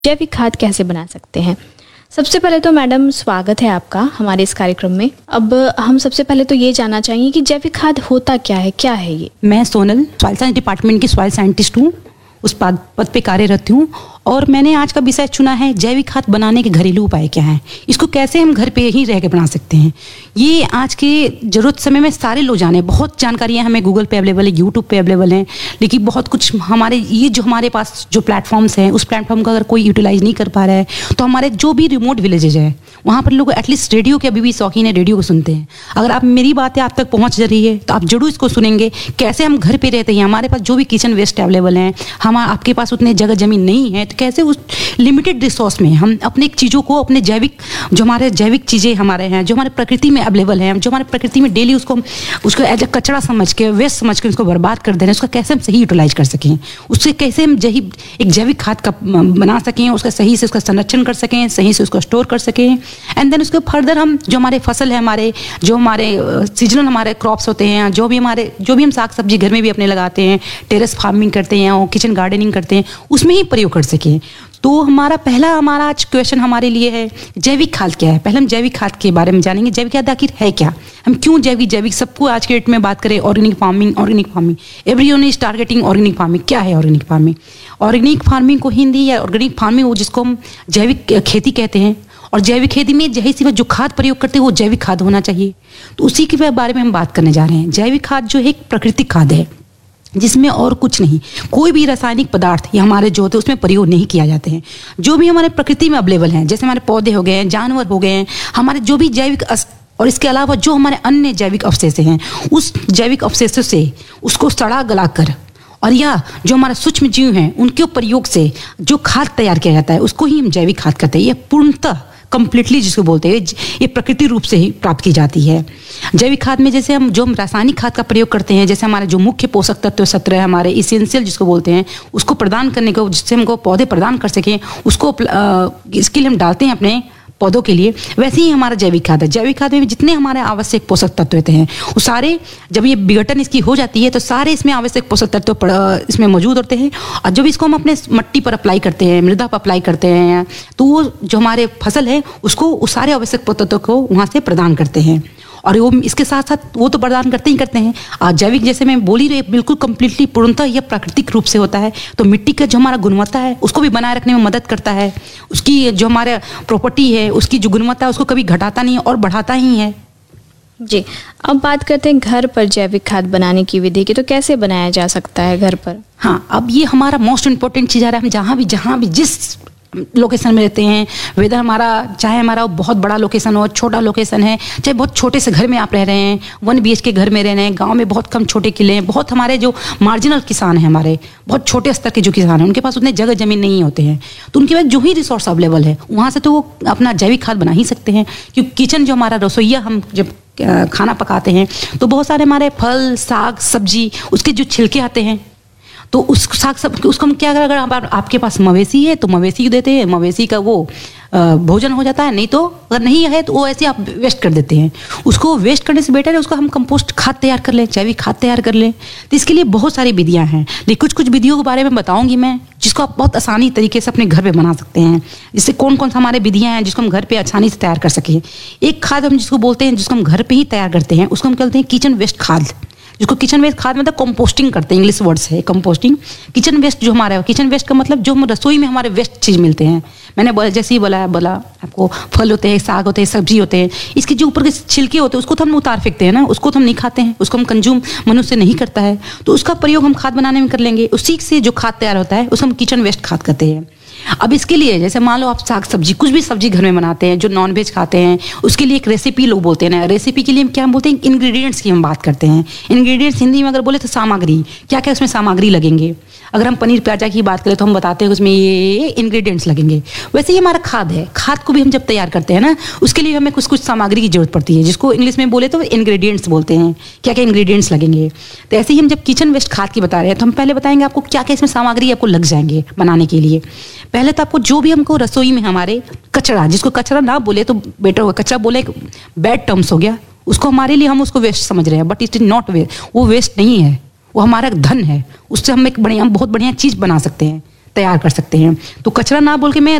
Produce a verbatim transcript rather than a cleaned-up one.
जैविक खाद कैसे बना सकते हैं। सबसे पहले तो मैडम स्वागत है आपका हमारे इस कार्यक्रम में। अब हम सबसे पहले तो ये जानना चाहेंगे कि जैविक खाद होता क्या है, क्या है ये। मैं सोनल सॉइल साइंस डिपार्टमेंट की सॉइल साइंटिस्ट हूँ, उस पद पद पे कार्यरत हूँ और मैंने आज का विषय चुना है जैविक खाद बनाने के घरेलू उपाय क्या हैं, इसको कैसे हम घर पे ही रह के बना सकते हैं। ये आज के जरूरत समय में सारे लोग जाने, बहुत जानकारियाँ हमें गूगल पे अवेलेबल है, यूट्यूब पे अवेलेबल हैं, लेकिन बहुत कुछ हमारे ये जो हमारे पास जो प्लेटफॉर्म्स हैं उस प्लेटफॉर्म का अगर कोई यूटिलाइज नहीं कर पा रहा है तो हमारे जो भी रिमोट विलेजेज है वहाँ पर लोग एटलीस्ट रेडियो के अभी भी शौकीन है, रेडियो को सुनते हैं। अगर आप मेरी बातें आप तक पहुँच रही है तो आप जरूर इसको सुनेंगे। कैसे हम घर पे रहते हैं, हमारे पास जो भी किचन वेस्ट अवेलेबल हैं, हम आपके पास उतने जगह जमीन नहीं है तो कैसे उस लिमिटेड रिसोर्स में हम अपने चीज़ों को, अपने जैविक जो हमारे जैविक चीज़ें हमारे हैं, जो हमारे प्रकृति में अवेलेबल हैं, जो हमारे प्रकृति में डेली उसको उसको एज ए कचरा समझ के, वेस्ट समझ के उसको बर्बाद कर दे रहे हैं, उसका कैसे हम सही यूटिलाइज कर सकें, उससे कैसे हम जही एक जैविक खाद का बना सकें, उसका सही से उसका संरक्षण कर सकें, सही से उसको स्टोर कर सकें। एंड देन उसके फर्दर हम जो हमारे फसल है, हमारे जो हमारे सीजनल हमारे क्रॉप्स होते हैं, जो भी हमारे जो भी हम साग सब्जी घर में भी अपने लगाते हैं, टेरेस फार्मिंग करते हैं और किचन गार्डनिंग करते हैं, उसमें ही प्रयोग कर सकें। तो हमारा पहला हमारा आज क्वेश्चन हमारे लिए है जैविक खाद क्या है। पहले हम जैविक खाद के बारे में जानेंगे। जैविक खाद आखिर है क्या, हम क्यों जैविक जैविक सबको आज के डेट में बात करें organic farming organic farming everyone is targeting organic farming. क्या है ऑर्गेनिक फार्मिंग? ऑर्गेनिक फार्मिंग को हिंदी या ऑर्गेनिक फार्मिंग वो जिसको हम जैविक खेती कहते हैं, और जैविक खेती में जही सी जो खाद प्रयोग करते हैं वो जैविक खाद होना चाहिए। तो उसी के बारे में हम बात करने जा रहे हैं। जैविक खाद जो है एक प्राकृतिक खाद है जिसमें और कुछ नहीं, कोई भी रासायनिक पदार्थ या हमारे जो होते हैं उसमें प्रयोग नहीं किया जाते हैं। जो भी हमारे प्रकृति में अवेलेबल हैं, जैसे हमारे पौधे हो गए, जानवर हो गए, हमारे जो भी जैविक और इसके अलावा जो हमारे अन्य जैविक अवशेष हैं, उस जैविक अवशेषों से उसको सड़ा गला कर और या जो हमारे सूक्ष्म जीव हैं उनके प्रयोग से जो खाद तैयार किया जाता है उसको ही हम जैविक खाद कहते हैं। यह पूर्णतः कंप्लीटली जिसको बोलते हैं ये प्रकृति रूप से ही प्राप्त की जाती है। जैविक खाद में जैसे हम जो हम रासायनिक खाद का प्रयोग करते हैं, जैसे हमारे जो मुख्य पोषक तत्व सत्र है, हमारे इसेंशियल जिसको बोलते हैं, उसको प्रदान करने को, जिससे हमको पौधे प्रदान कर सकें, उसको इसके लिए हम डालते हैं अपने पौधों के लिए। वैसे ही हमारा जैविक खाद है। जैविक खाद में जितने हमारे आवश्यक पोषक तत्व होते हैं वो सारे, जब ये विघटन इसकी हो जाती है तो सारे इसमें आवश्यक पोषक तत्व इसमें मौजूद होते हैं। और जब इसको हम अपने मट्टी पर अप्लाई करते हैं, मृदा पर अप्लाई करते हैं, तो वो जो हमारे फसल है उसको उस सारे आवश्यक पोषक तत्व को वहाँ से प्रदान करते हैं। और वो इसके साथ साथ वो तो प्रदान करते ही करते हैं। आज जैविक जैसे मैं बोली रही बिल्कुल कंप्लीटली पूर्णतः यह प्राकृतिक रूप से होता है। तो मिट्टी का जो हमारा गुणवत्ता है उसको भी बनाए रखने में मदद करता है। उसकी जो हमारे प्रॉपर्टी है, उसकी जो गुणवत्ता है उसको कभी घटाता नहीं है और बढ़ाता ही है। जी, अब बात करते हैं घर पर जैविक खाद बनाने की विधि की। तो कैसे बनाया जा सकता है घर पर? हाँ, अब ये हमारा मोस्ट इम्पोर्टेंट चीज़ आ रहा है। हम जहाँ भी जहाँ भी जिस लोकेशन में रहते हैं, वेदर हमारा चाहे हमारा बहुत बड़ा लोकेशन हो, छोटा लोकेशन है, चाहे बहुत छोटे से घर में आप रह रहे हैं, वन बी एच के घर में रह रहे हैं, गांव में बहुत कम छोटे किले हैं, बहुत हमारे जो मार्जिनल किसान हैं, हमारे बहुत छोटे स्तर के जो किसान हैं, उनके पास उतने जगह जमीन नहीं होते हैं, तो उनके पास जो ही रिसोर्स अवेलेबल है वहाँ से तो वो अपना जैविक खाद बना ही सकते हैं। क्योंकि किचन जो हमारा रसोईया, हम जब खाना पकाते हैं तो बहुत सारे हमारे फल साग सब्जी उसके जो छिलके आते हैं, तो उस साग सब उसको हम क्या करें, अगर आप, आपके पास मवेशी है तो मवेशी को देते हैं, मवेशी का वो भोजन हो जाता है। नहीं तो अगर नहीं है तो वो ऐसे आप वेस्ट कर देते हैं। उसको वेस्ट करने से बेटर है उसको हम कंपोस्ट खाद तैयार कर लें, जैविक खाद तैयार कर लें। तो इसके लिए बहुत सारी विधियां हैं, लेकिन कुछ कुछ विधियों के बारे में बताऊंगी मैं, जिसको आप बहुत आसानी तरीके से अपने घर पे बना सकते हैं। जिससे कौन कौन सा हमारे विधियां हैं जिसको हम घर पे आसानी से तैयार कर सकें। एक खाद हम जिसको बोलते हैं, जिसको हम घर पे ही तैयार करते हैं, उसको हम कहते हैं किचन वेस्ट खाद। जिसको किचन वेस्ट खाद मतलब कंपोस्टिंग करते हैं, इंग्लिश वर्ड्स है कंपोस्टिंग। किचन वेस्ट जो हमारा है, किचन वेस्ट का मतलब जो हम रसोई में हमारे वेस्ट चीज़ मिलते हैं, मैंने बोला जैसे ही बोला बोला आपको फल होते हैं, साग होते हैं, सब्जी होते हैं, इसके जो ऊपर के छिलके होते हैं उसको तो हम उतार फेंकते हैं ना, उसको तो हम नहीं खाते हैं, उसको हम कंज्यूम मनुष्य नहीं करता है, तो उसका प्रयोग हम खाद बनाने में कर लेंगे। उसी से जो खाद तैयार होता है उसको हम किचन वेस्ट खाद कहते हैं। अब इसके लिए जैसे मान लो आप साग सब्जी कुछ भी सब्जी घर में बनाते हैं, जो नॉन वेज खाते हैं, उसके लिए एक रेसिपी लोग बोलते हैं ना, रेसिपी के लिए क्या हम बोलते हैं, इंग्रेडिएंट्स की हम बात करते हैं। इंग्रेडिएंट्स हिंदी में अगर बोले तो सामग्री, क्या क्या उसमें सामग्री लगेंगे। अगर हम पनीर प्याजा की बात करें तो हम बताते हैं उसमें ये इंग्रेडिएंट्स लगेंगे। वैसे ही हमारा खाद है, खाद को भी हम जब तैयार करते हैं ना, उसके लिए हमें कुछ कुछ सामग्री की जरूरत पड़ती है, जिसको इंग्लिश में बोले तो इंग्रेडिएंट्स बोलते हैं, क्या क्या इंग्रेडिएंट्स लगेंगे। तो ऐसे ही हम जब किचन वेस्ट खाद की बता रहे हैं तो हम पहले बताएंगे आपको क्या क्या इसमें सामग्री आपको लग जाएंगे बनाने के लिए। पहले तो आपको जो भी हमको रसोई में हमारे कचरा, जिसको कचरा ना बोले तो बेटर होगा, कचरा बोले बैड टर्म्स हो गया, उसको हमारे लिए हम उसको वेस्ट समझ रहे हैं, but it is not waste. वो वेस्ट नहीं है, वो हमारा धन है, उससे हम एक बढ़िया बहुत बढ़िया चीज़ बना सकते हैं। तैयार कर सकते हैं। तो कचरा ना बोल के मैं